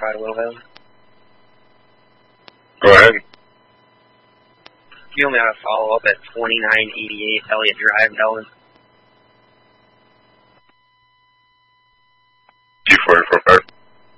clarified a little bit? Go ahead. You only have a follow-up at 2988 Elliott Drive, Delvin.